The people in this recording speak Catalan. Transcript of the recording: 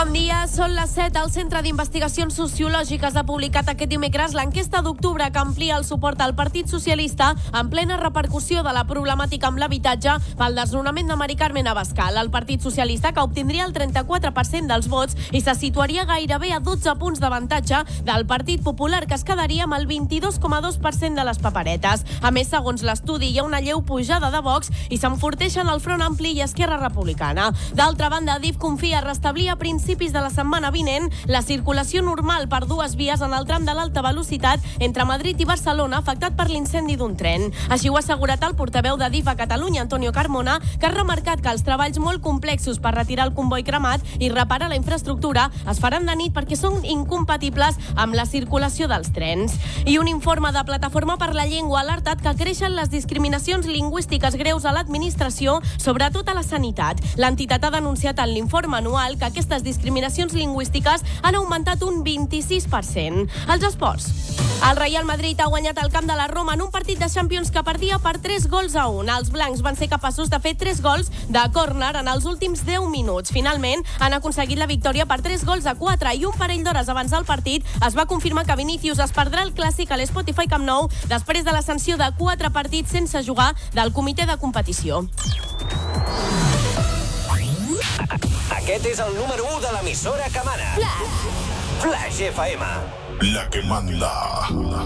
Bon dia, són les 7. El Centre d'Investigacions Sociològiques ha publicat aquest dimecres l'enquesta d'octubre que amplia el suport al Partit Socialista en plena repercussió de la problemàtica amb l'habitatge pel desnonament de Mari Carmen Abascal. El Partit Socialista, que obtindria el 34% dels vots i se situaria gairebé a 12 punts d'avantatge del Partit Popular, que es quedaria amb el 22,2% de les paperetes. A més, segons l'estudi, hi ha una lleu pujada de Vox i s'enforteixen el Front Ampli i Esquerra Republicana. D'altra banda, Adif confia a restablir a principis de la setmana vinent la circulació normal per dues vies en el tram de l'alta velocitat entre Madrid i Barcelona afectat per l'incendi d'un tren. Així ho ha assegurat el portaveu d'Adif a Catalunya, Antonio Carmona, que ha remarcat que els treballs molt complexos per retirar el comboi cremat i reparar la infraestructura es faran de nit perquè són incompatibles amb la circulació dels trens. I un informe de Plataforma per la Llengua ha alertat que creixen les discriminacions lingüístiques greus a l'administració, sobretot a la sanitat. L'entitat ha denunciat en l'informe anual que aquestes discriminacions lingüístiques han augmentat un 26%. Els esports. El Real Madrid ha guanyat el camp de la Roma en un partit de Champions que perdia per 3-1. Els blancs van ser capaços de fer 3 gols de córner en els últims 10 minuts. Finalment, han aconseguit la victòria per 3-4 i un parell d'hores abans del partit es va confirmar que Vinícius es perdrà el clàssic a l'Spotify Camp Nou després de la sanció de 4 partits sense jugar del comitè de competició. Aquest és el número 1 de l'emissora que mana. Flash FM. La que manda.